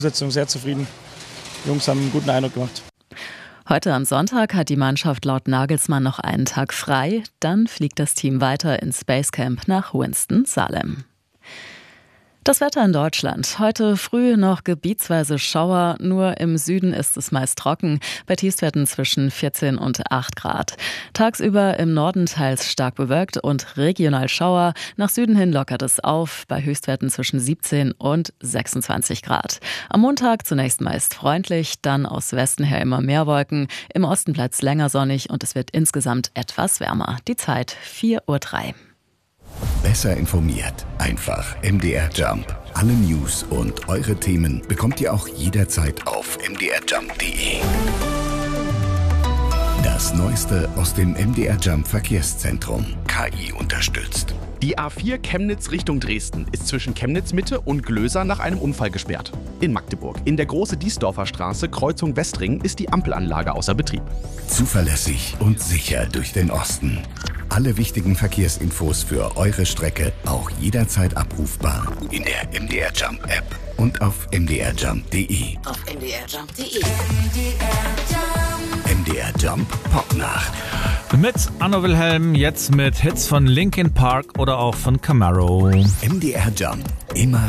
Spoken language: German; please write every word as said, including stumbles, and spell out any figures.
Umsetzung sehr zufrieden. Die Jungs haben einen guten Eindruck gemacht. Heute am Sonntag hat die Mannschaft laut Nagelsmann noch einen Tag frei. Dann fliegt das Team weiter ins Basecamp nach Winston-Salem. Das Wetter in Deutschland. Heute früh noch gebietsweise Schauer, nur im Süden ist es meist trocken, bei Tiefstwerten zwischen vierzehn und acht Grad. Tagsüber im Norden teils stark bewölkt und regional Schauer, nach Süden hin lockert es auf, bei Höchstwerten zwischen siebzehn und sechsundzwanzig Grad. Am Montag zunächst meist freundlich, dann aus Westen her immer mehr Wolken, im Osten bleibt es länger sonnig und es wird insgesamt etwas wärmer. Die Zeit vier Uhr drei. Besser informiert. Einfach M D R Jump. Alle News und eure Themen bekommt ihr auch jederzeit auf m d r jump punkt d e. Das Neueste aus dem M D R Jump Verkehrszentrum. K I unterstützt. Die A vier Chemnitz Richtung Dresden ist zwischen Chemnitz Mitte und Glöser nach einem Unfall gesperrt. In Magdeburg, in der Große Diesdorfer Straße, Kreuzung Westring, ist die Ampelanlage außer Betrieb. Zuverlässig und sicher durch den Osten. Alle wichtigen Verkehrsinfos für eure Strecke auch jederzeit abrufbar in der M D R Jump App und auf m d r jump punkt d e. Auf m d r jump punkt d e. M D R Jump Popnacht. Mit Anno Wilhelm, jetzt mit Hits von Linkin Park oder auch von Camaro. M D R Jump. Immer